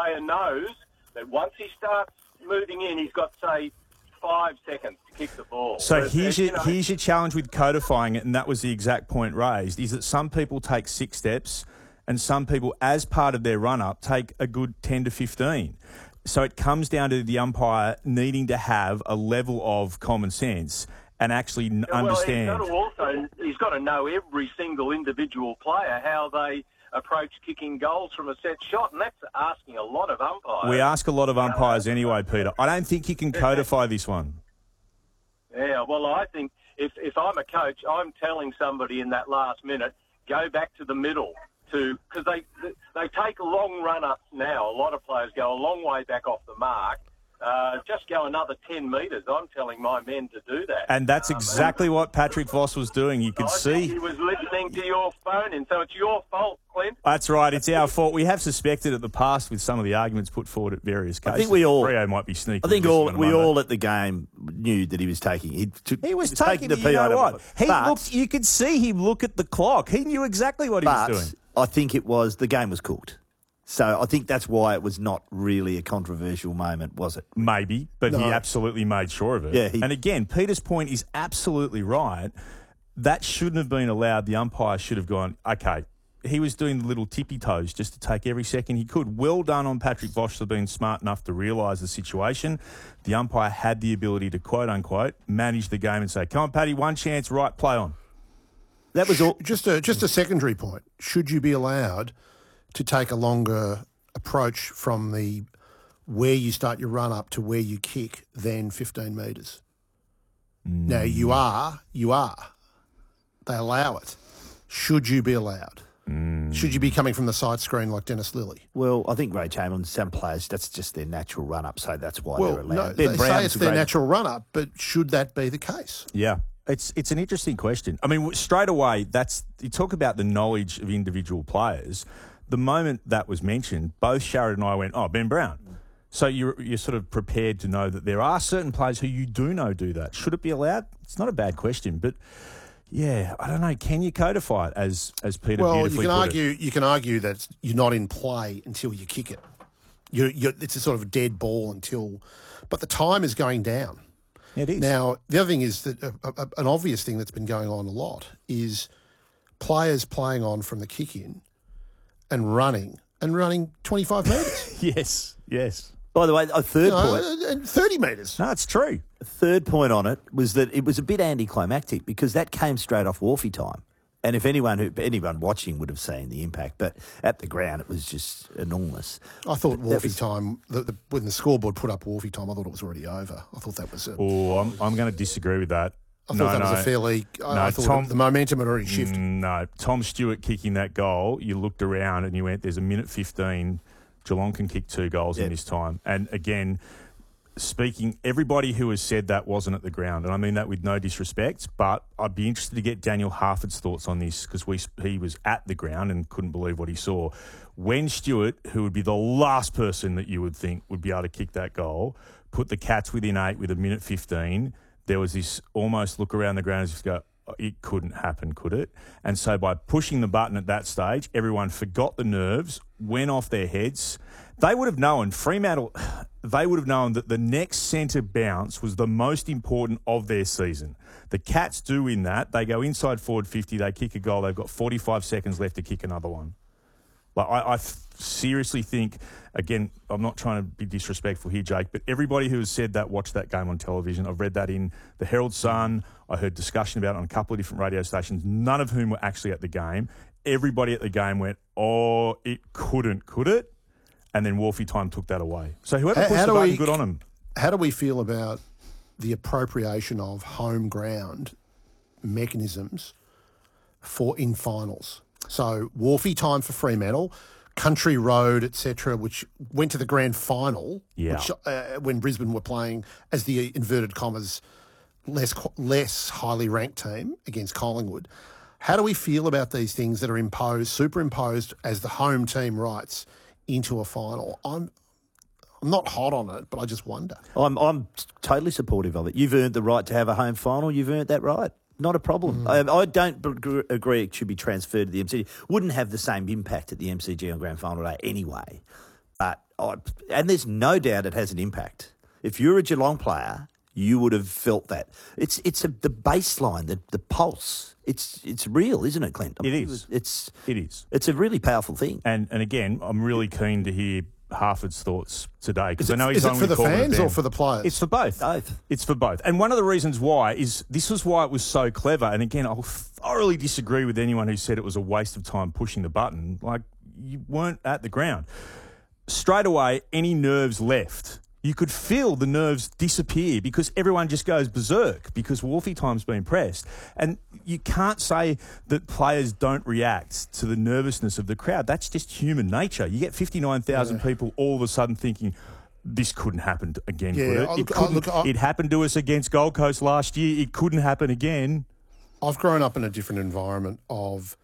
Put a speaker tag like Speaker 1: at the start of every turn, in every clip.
Speaker 1: player knows that once he starts moving in, he's got, say, 5 seconds to kick the ball.
Speaker 2: So here's your challenge with codifying it, and that was the exact point raised, is that some people take 6 steps and some people, as part of their run-up, take a good 10 to 15. So it comes down to the umpire needing to have a level of common sense and actually understand.
Speaker 1: He's got to know every single individual player, how they approach kicking goals from a set shot, and that's asking a lot of umpires.
Speaker 2: We ask a lot of umpires anyway, Peter. I don't think you can codify this one.
Speaker 1: Yeah, well, I think if I'm a coach, I'm telling somebody in that last minute, go back to the middle, because they take long run-ups now. A lot of players go a long way back off the mark. Just go another 10 metres. I'm telling my men to do that.
Speaker 2: And that's exactly what Patrick Voss was doing. You could see.
Speaker 1: He was listening to your phone, and so it's your fault, Clint.
Speaker 2: That's right. It's our fault. We have suspected at the past with some of the arguments put forward at various cases.
Speaker 3: I think we all.
Speaker 2: Freo might be sneaky.
Speaker 3: I think we all at the game knew that he was taking.
Speaker 2: He was taking the PI. You know what? You could see him look at the clock. He knew exactly what he was doing.
Speaker 3: I think the game was cooked. So I think that's why it was not really a controversial moment, was it?
Speaker 2: Maybe, but he absolutely made sure of it.
Speaker 3: Yeah,
Speaker 2: and again, Peter's point is absolutely right. That shouldn't have been allowed. The umpire should have gone, okay, he was doing the little tippy toes just to take every second he could. Well done on Patrick Voss for being smart enough to realise the situation. The umpire had the ability to, quote unquote, manage the game and say, come on, Paddy, one chance, right, play on.
Speaker 4: That was all. Just a secondary point. Should you be allowed to take a longer approach from where you start your run up to where you kick than 15 metres? Now, you are. They allow it. Should you be allowed? Should you be coming from the side screen like Dennis Lilly?
Speaker 3: Well, I think Ray Chamberlain, some players, that's just their natural run-up, so that's why they're allowed.
Speaker 4: No, they say it's their natural run-up, but should that be the case?
Speaker 2: Yeah. It's an interesting question. I mean, straight away, you talk about the knowledge of individual players. The moment that was mentioned, both Sharad and I went, oh, Ben Brown. So you're sort of prepared to know that there are certain players who you do know do that. Should it be allowed? It's not a bad question, but yeah, I don't know. Can you codify it as Peter beautifully put it?
Speaker 4: You can argue that you're not in play until you kick it. It's a sort of a dead ball but the time is going down.
Speaker 2: It is.
Speaker 4: Now, the other thing is that an obvious thing that's been going on a lot is players playing on from the kick-in and running 25 metres.
Speaker 2: Yes.
Speaker 3: By the way, a third point.
Speaker 4: 30 metres.
Speaker 2: No, it's true.
Speaker 3: A third point on it was that it was a bit anticlimactic because that came straight off Wharfie time. And if anyone watching would have seen the impact, but at the ground it was just enormous.
Speaker 4: I thought Wharfie time, when the scoreboard put up Wharfie time, I thought it was already over. I thought that was
Speaker 2: I'm going to disagree with that.
Speaker 4: I thought that was a fairly... I thought the momentum had already shifted.
Speaker 2: No, Tom Stewart kicking that goal, you looked around and you went, there's a minute 15, Geelong can kick 2 goals in this time. And again, everybody who has said that wasn't at the ground, and I mean that with no disrespect, but I'd be interested to get Daniel Harford's thoughts on this because he was at the ground and couldn't believe what he saw. When Stewart, who would be the last person that you would think would be able to kick that goal, put the Cats within 8 with a minute 15, there was this almost look around the ground and just go, it couldn't happen, could it? And so by pushing the button at that stage, everyone forgot the nerves, went off their heads. They would have known, Fremantle, they would have known that the next centre bounce was the most important of their season. The Cats do win that. They go inside forward 50, they kick a goal, they've got 45 seconds left to kick another one. Like I seriously think, again, I'm not trying to be disrespectful here, Jake, but everybody who has said that watched that game on television. I've read that in the Herald Sun. I heard discussion about it on a couple of different radio stations, none of whom were actually at the game. Everybody at the game went, oh, it couldn't, could it? And then Wharfie time took that away. So whoever pushed the button, good on him.
Speaker 4: How do we feel about the appropriation of home ground mechanisms in finals? So Wharfie time for Fremantle, Country Road, etc., which went to the grand final, which, when Brisbane were playing as the inverted commas less highly ranked team against Collingwood. How do we feel about these things that are superimposed as the home team rights into a final? I'm not hot on it, but I just wonder.
Speaker 3: I'm totally supportive of it. You've earned the right to have a home final. You've earned that right. Not a problem. I don't agree it should be transferred to the MCG. Wouldn't have the same impact at the MCG on Grand Final Day anyway. And there's no doubt it has an impact. If you're a Geelong player, you would have felt that. It's the baseline, the pulse. It's real, isn't it, Clint?
Speaker 2: It is. It is.
Speaker 3: It's a really powerful thing.
Speaker 2: And again, I'm really keen to hear Harford's thoughts today because I know he's
Speaker 4: is it for the fans or for the players?
Speaker 2: It's for both.
Speaker 3: Both.
Speaker 2: It's for both. And one of the reasons why is this was why it was so clever. And again, I'll thoroughly disagree with anyone who said it was a waste of time pushing the button. Like, you weren't at the ground. Straight away, any nerves left. You could feel the nerves disappear because everyone just goes berserk because Wolfie time's been pressed. And you can't say that players don't react to the nervousness of the crowd. That's just human nature. You get 59,000 people all of a sudden thinking, this couldn't happen again, could it? It happened to us against Gold Coast last year. It couldn't happen again.
Speaker 4: I've grown up in a different environment of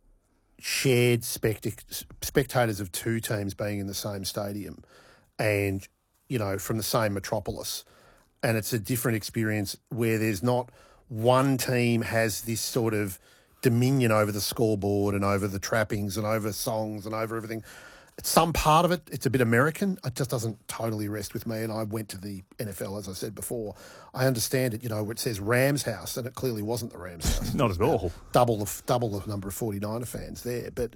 Speaker 4: shared spectators of two teams being in the same stadium and, from the same metropolis. And it's a different experience where there's not one team has this sort of dominion over the scoreboard and over the trappings and over songs and over everything. Some part of it, it's a bit American. It just doesn't totally rest with me. And I went to the NFL, as I said before. I understand it, where it says Rams House, and it clearly wasn't the Rams House.
Speaker 2: Not at all.
Speaker 4: Double the number of 49er fans there. But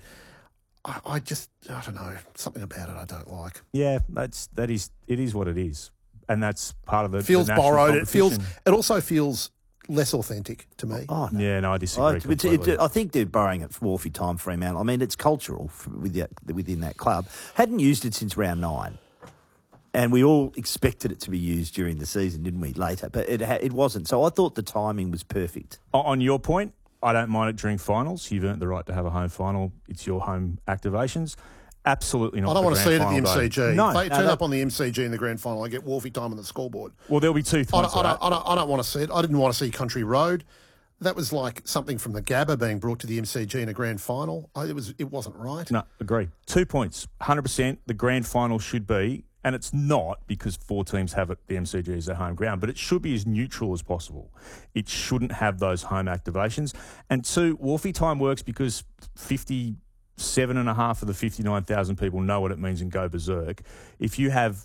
Speaker 4: I don't know, something about it I don't like.
Speaker 2: Yeah, it is what it is. And that's part of the
Speaker 4: feels
Speaker 2: the national
Speaker 4: borrowed.
Speaker 2: competition.
Speaker 4: It also feels less authentic to me.
Speaker 3: Oh, no.
Speaker 2: Yeah, no, I disagree completely.
Speaker 3: I think they're borrowing it from Wolfie time, Fremantle. I mean, it's cultural within that club. Hadn't used it since round 9. And we all expected it to be used during the season, didn't we, later? But it wasn't. So I thought the timing was perfect.
Speaker 2: On your point, I don't mind it during finals. You've earned the right to have a home final. It's your home activations. Absolutely not.
Speaker 4: I don't want to see it at the MCG.
Speaker 2: No.
Speaker 4: If they turn up on the MCG in the grand final, I get Wolfie time on the scoreboard.
Speaker 2: Well, there'll be two things.
Speaker 4: I don't want to see it. I didn't want to see Country Road. That was like something from the Gabba being brought to the MCG in a grand final. It wasn't right.
Speaker 2: No, agree. 2 points. 100% the grand final should be, and it's not because 4 teams have it, the MCG as their home ground, but it should be as neutral as possible. It shouldn't have those home activations. And 2, Wolfie time works because 57.5 of the 59,000 people know what it means and go berserk. If you have,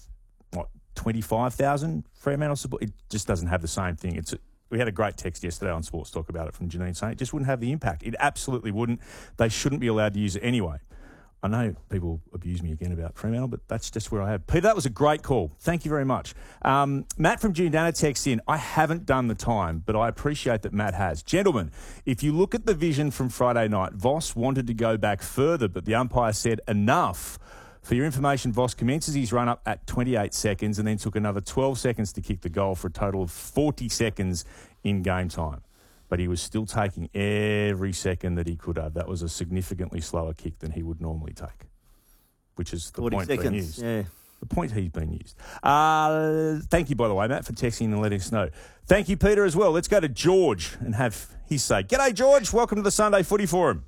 Speaker 2: 25,000 Fremantle support, it just doesn't have the same thing. We had a great text yesterday on Sports Talk about it from Janine saying it just wouldn't have the impact. It absolutely wouldn't. They shouldn't be allowed to use it anyway. I know people abuse me again about Fremantle, but that's just where I have. Peter, that was a great call. Thank you very much. Matt from Giordana texts in, I haven't done the time, but I appreciate that Matt has. Gentlemen, if you look at the vision from Friday night, Voss wanted to go back further, but the umpire said enough. For your information, Voss commences his run-up at 28 seconds and then took another 12 seconds to kick the goal for a total of 40 seconds in game time. But he was still taking every second that he could have. That was a significantly slower kick than he would normally take, which is the
Speaker 3: 40
Speaker 2: point
Speaker 3: seconds,
Speaker 2: being used.
Speaker 3: yeah.
Speaker 2: The point he's been used. Thank you, by the way, Matt, for texting and letting us know. Thank you, Peter, as well. Let's go to George and have his say. G'day, George. Welcome to the Sunday Footy Forum.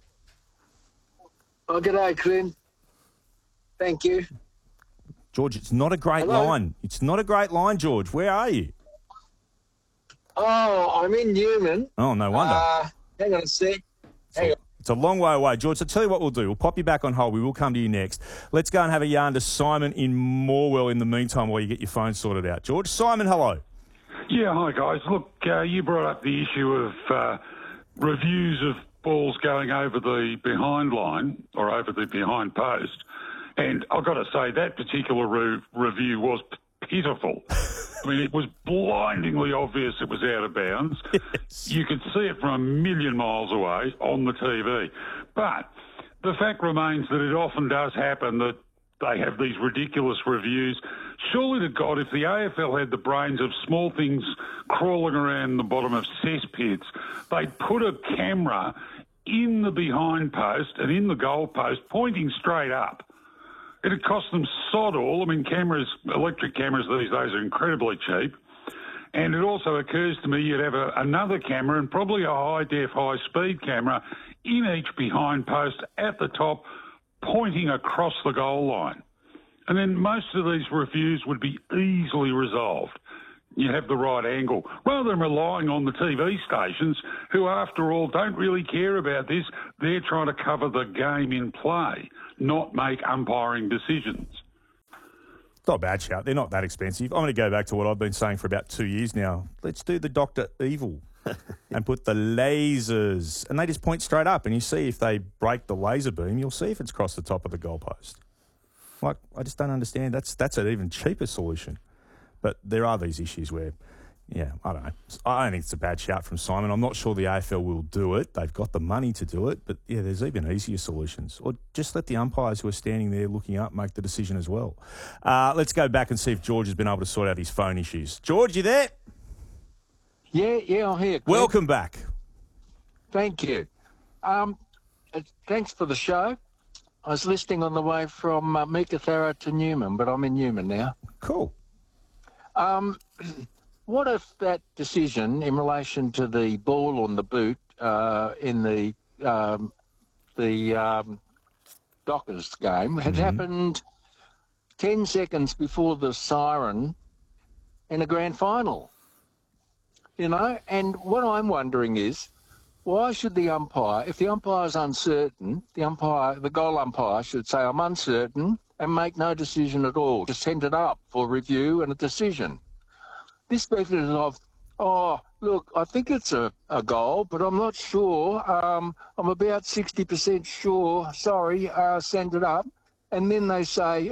Speaker 5: Oh, g'day, Clint. Thank you.
Speaker 2: George, it's not a great line. It's not a great line, George. Where are you?
Speaker 5: Oh, I'm in Newman.
Speaker 2: Oh, no wonder.
Speaker 5: Hang on a sec. Hang on.
Speaker 2: It's a long way away. George, I'll tell you what we'll do. We'll pop you back on hold. We will come to you next. Let's go and have a yarn to Simon in Morwell in the meantime while you get your phone sorted out. George, Simon, hello.
Speaker 6: Yeah, hi, guys. Look, you brought up the issue of reviews of balls going over the behind line or over the behind post. And I've got to say, that particular review was pitiful. I mean, it was blindingly obvious it was out of bounds. Yes. You could see it from a million miles away on the TV. But the fact remains that it often does happen that they have these ridiculous reviews. Surely to God, if the AFL had the brains of small things crawling around the bottom of cesspits, they'd put a camera in the behind post and in the goal post pointing straight up. It'd cost them sod all. I mean, electric cameras these days are incredibly cheap. And it also occurs to me you'd have another camera and probably a high-def, high-speed camera in each behind post at the top, pointing across the goal line. And then most of these reviews would be easily resolved. You have the right angle. Rather than relying on the TV stations, who, after all, don't really care about this, they're trying to cover the game in play, not make umpiring decisions.
Speaker 2: not a bad shout. They're not that expensive. I'm going to go back to what I've been saying for about 2 years now. Let's do the Dr. Evil and put the lasers. And they just point straight up, and you see if they break the laser beam, you'll see if it's across the top of the goalpost. Like, I just don't understand. That's an even cheaper solution. But there are these issues where, yeah, I don't know. I don't think it's a bad shout from Simon. I'm not sure the AFL will do it. They've got the money to do it. But, yeah, there's even easier solutions. Or just let the umpires who are standing there looking up make the decision as well. Let's go back and see if George has been able to sort out his phone issues. George, you there?
Speaker 5: Yeah, I'm here. Cliff.
Speaker 2: Welcome back.
Speaker 5: Thank you. Thanks for the show. I was listening on the way from Meekatharra to Newman, but I'm in Newman now.
Speaker 2: Cool.
Speaker 5: What if that decision in relation to the ball on the boot in the Dockers game had happened 10 seconds before the siren in a grand final? You know, and what I'm wondering is, why should the umpire, if the umpire is uncertain, the goal umpire should say, I'm uncertain, and make no decision at all. Just send it up for review and a decision. This method of, look, I think it's a goal, but I'm not sure. I'm about 60% sure. Sorry, send it up. And then they say,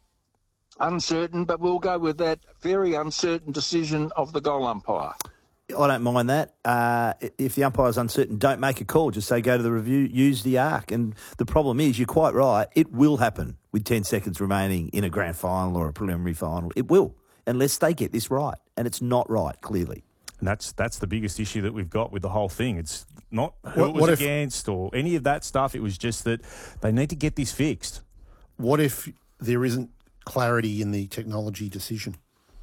Speaker 5: uncertain, but we'll go with that very uncertain decision of the goal umpire.
Speaker 3: I don't mind that. If the umpire's uncertain, don't make a call. Just say go to the review, use the arc. And the problem is, you're quite right, it will happen with 10 seconds remaining in a grand final or a preliminary final. It will, unless they get this right. And it's not right, clearly.
Speaker 2: And that's the biggest issue that we've got with the whole thing. It's not who it was against or any of that stuff. It was just that they need to get this fixed.
Speaker 4: What if there isn't clarity in the technology decision?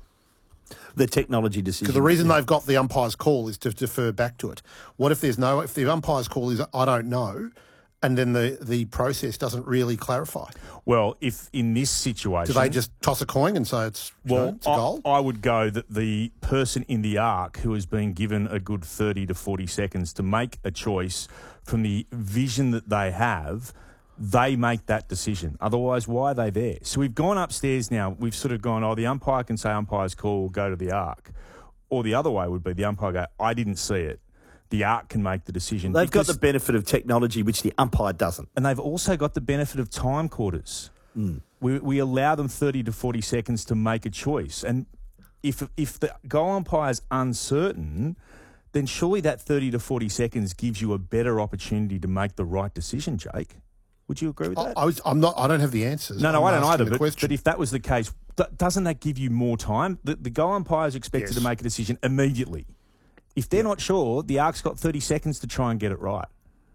Speaker 3: The technology decision.
Speaker 4: Because the reason they've got the umpire's call is to defer back to it. What if if the umpire's call is I don't know, and then the process doesn't really clarify?
Speaker 2: Well, if in this situation...
Speaker 4: Do they just toss a coin and say it's a goal?
Speaker 2: I would go that the person in the arc who has been given a good 30 to 40 seconds to make a choice from the vision that they have, they make that decision. Otherwise, why are they there? So we've gone upstairs now. We've sort of gone, the umpire can say umpire's call, go to the arc. Or the other way would be the umpire go, I didn't see it. The arc can make the decision.
Speaker 3: They've got the benefit of technology, which the umpire doesn't.
Speaker 2: And they've also got the benefit of time quarters. We allow them 30 to 40 seconds to make a choice. And if the goal umpire's uncertain, then surely that 30 to 40 seconds gives you a better opportunity to make the right decision, Jake. Would you agree with that?
Speaker 4: I don't have the answers.
Speaker 2: No, I don't either. But if that was the case, doesn't that give you more time? The goal umpire is expected to make a decision immediately. If they're not sure, the ARC's got 30 seconds to try and get it right.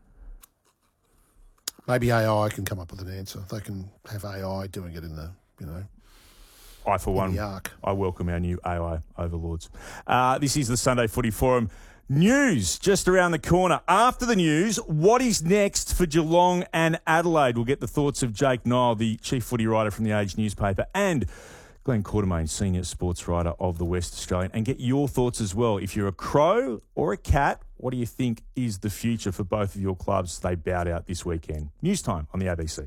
Speaker 4: Maybe AI can come up with an answer. They can have AI doing it in the,
Speaker 2: I, for one, I welcome our new AI overlords. This is the Sunday Footy Forum. News just around the corner. After the news, what is next for Geelong and Adelaide? We'll get the thoughts of Jake Niall, the chief footy writer from the Age newspaper, and Glenn Quartermain, senior sports writer of the West Australian, and get your thoughts as well. If you're a Crow or a Cat, what do you think is the future for both of your clubs? They bowed out this weekend. News time on the ABC.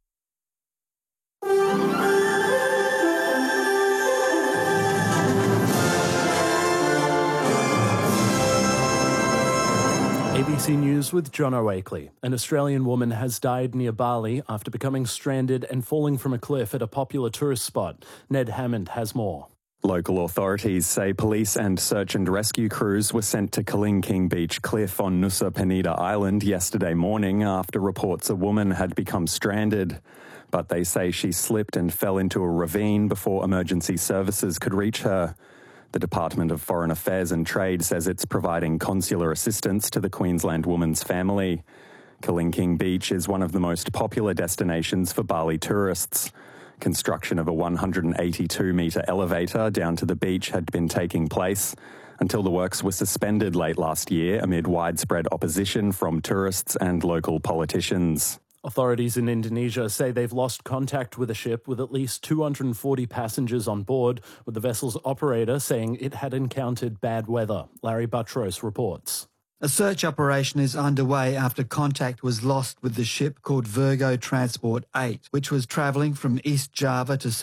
Speaker 7: ABC News with John O'Akley. An Australian woman has died near Bali after becoming stranded and falling from a cliff at a popular tourist spot. Ned Hammond has more.
Speaker 8: Local authorities say police and search and rescue crews were sent to Kaling Beach Cliff on Nusa Penida Island yesterday morning after reports a woman had become stranded. But they say she slipped and fell into a ravine before emergency services could reach her. The Department of Foreign Affairs and Trade says it's providing consular assistance to the Queensland woman's family. Kaling Beach is one of the most popular destinations for Bali tourists. Construction of a 182-metre elevator down to the beach had been taking place until the works were suspended late last year amid widespread opposition from tourists and local politicians.
Speaker 7: Authorities in Indonesia say they've lost contact with a ship with at least 240 passengers on board, with the vessel's operator saying it had encountered bad weather. Larry Buttrose reports.
Speaker 9: A search operation is underway after contact was lost with the ship called Virgo Transport 8, which was travelling from East Java to